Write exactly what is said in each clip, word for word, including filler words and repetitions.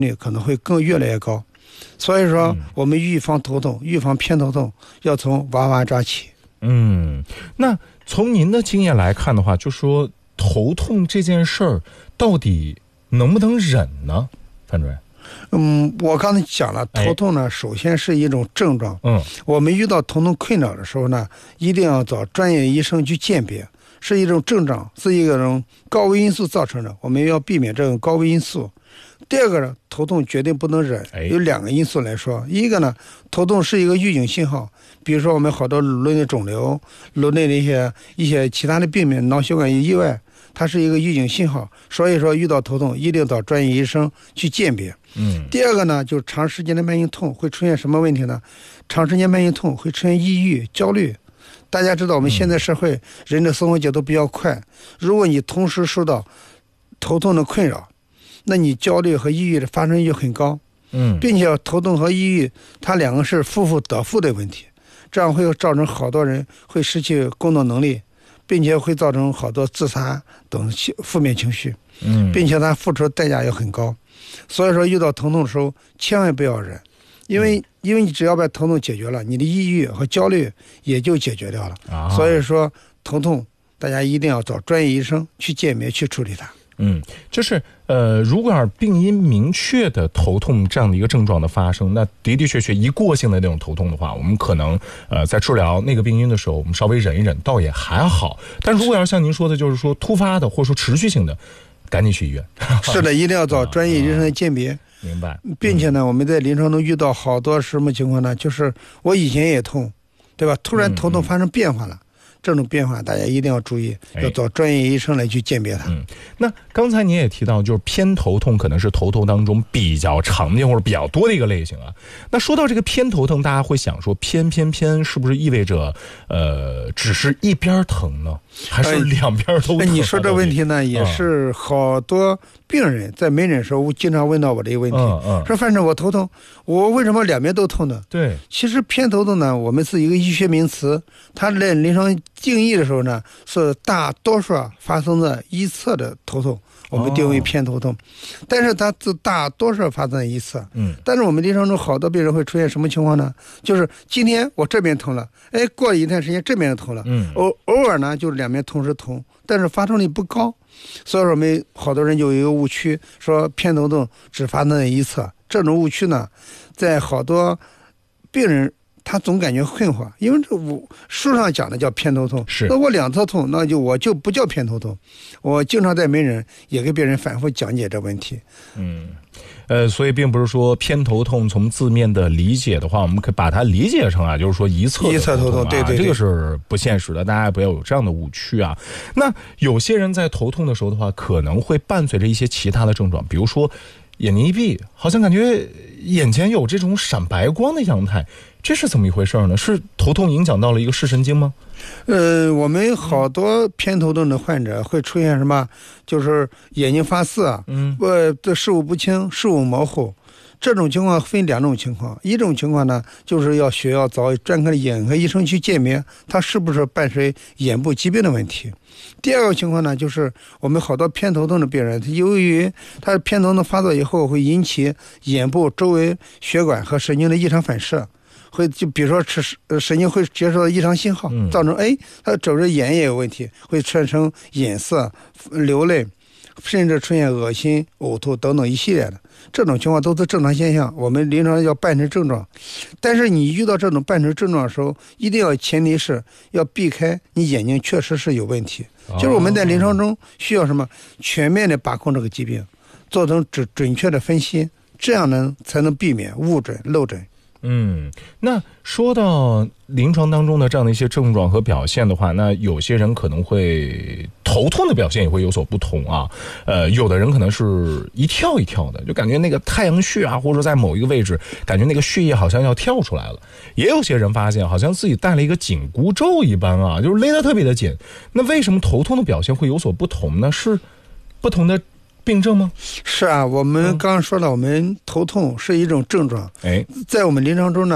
率可能会更越来越高。所以说我们预防头痛、预防偏头痛要从娃娃抓起。 嗯，那从您的经验来看的话，就说头痛这件事儿到底能不能忍呢？范主任。 嗯，我刚才讲了，头痛呢，首先是一种症状。嗯，我们遇到头痛困扰的时候呢，一定要找专业医生去鉴别，是一种症状，是一种高危因素造成的，我们要避免这种高危因素。第二个呢，头痛绝对不能忍，有两个因素来说。一个呢，头痛是一个预警信号，比如说我们好多颅内的肿瘤、颅内的一些一些其他的病变、脑血管意外，它是一个预警信号。所以说，遇到头痛一定找专业医生去鉴别。嗯。第二个呢，就是长时间的慢性痛会出现什么问题呢？长时间慢性痛会出现抑郁、焦虑。大家知道，我们现在社会、嗯、人的生活节奏比较快，如果你同时受到头痛的困扰，那你焦虑和抑郁的发生率很高，嗯，并且头痛和抑郁，它两个是负负得负的问题，这样会造成好多人会失去工作能力，并且会造成好多自杀等负面情绪，嗯，并且它付出的代价也很高。所以说，遇到头痛的时候，千万不要忍，因为、嗯、因为你只要把头痛解决了，你的抑郁和焦虑也就解决掉了。啊、所以说，头痛大家一定要找专业医生去鉴别、去处理它。 嗯，就是呃，如果要是病因明确的头痛这样的一个症状的发生，那的的确确一过性的那种头痛的话，我们可能呃在治疗那个病因的时候，我们稍微忍一忍，倒也还好。但如果要是像您说的，就是说突发的或者说持续性的，赶紧去医院。 是的，一定要找专业医生的鉴别。 明白。 并且呢，我们在临床中遇到好多什么情况呢？就是我以前也痛，对吧？突然头痛发生变化了。嗯嗯，这种变化大家一定要注意，要找专业医生来去鉴别它。 嗯，那刚才您也提到，就是偏头痛可能是头痛当中比较常见或者比较多的一个类型啊。那说到这个偏头痛，大家会想说偏偏偏是不是意味着呃只是一边疼呢，还是两边都疼？ 哎，你说这问题呢，也是好多病人在门诊时候经常问到我的一个问题，嗯嗯，说反正我头痛，我为什么两边都痛呢？ 对， 其实偏头痛呢，我们是一个医学名词，它在临床定义的时候呢，是大多数发生在一侧的头痛，我们定为偏头痛。哦、但是它是大多数发生在一侧。嗯。但是我们临床中好多病人会出现什么情况呢？就是今天我这边痛了，哎，过了一段时间这边痛了。嗯。偶偶尔呢，就是两边同时痛，但是发生率不高。所以说我们好多人就有一个误区，说偏头痛只发生在一侧。这种误区呢，在好多病人他总感觉困惑，因为这我书上讲的叫偏头痛， 是那我两侧痛，那就我就不叫偏头痛。我经常在门诊也给病人反复讲解这问题。 嗯，呃，所以并不是说偏头痛从字面的理解的话，我们可以把它理解成啊，就是说一侧的头痛、啊、 一侧头痛，对 对, 对， 这个是不现实的，大家不要有这样的误区啊。那有些人在头痛的时候的话，可能会伴随着一些其他的症状，比如说眼睛一闭，好像感觉眼前有这种闪白光的样态，这是怎么一回事呢？是头痛影响到了一个视神经吗？ 呃，我们好多偏头痛的患者会出现什么？就是眼睛发涩，嗯，呃，视物不清，视物模糊。这种情况分两种情况，一种情况呢，就是要需要找专科的眼科医生去鉴别，他是不是伴随眼部疾病的问题。第二个情况呢，就是我们好多偏头痛的病人，由于他偏头痛发作以后，会引起眼部周围血管和神经的异常反射，会就比如说是神经会接收到异常信号，造成哎，他整个眼也有问题，会产生眼涩、流泪，甚至出现恶心、呕吐等等一系列的。这种情况都是正常现象，我们临床叫伴随症状。但是你遇到这种伴随症状的时候，一定要前提是要避开你眼睛确实是有问题，哦、就是我们在临床中需要什么全面的把控这个疾病，做成准准确的分析，这样呢才能避免误诊漏诊。 嗯，那说到临床当中的这样的一些症状和表现的话，那有些人可能会头痛的表现也会有所不同啊。呃，有的人可能是一跳一跳的，就感觉那个太阳穴啊，或者在某一个位置，感觉那个血液好像要跳出来了。也有些人发现好像自己带了一个紧箍咒一般啊，就是勒得特别的紧。那为什么头痛的表现会有所不同呢？是不同的病症吗？ 是啊，我们刚刚说了，我们头痛是一种症状。哎，在我们临床中呢，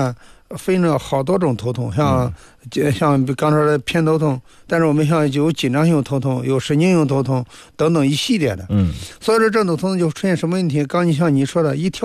分了好多种头痛，像、嗯、像刚才的偏头痛，但是我们像有紧张性头痛，有神经性头痛等等一系列的。 嗯， 所以说这种头痛就出现什么问题？刚你像你说的，一跳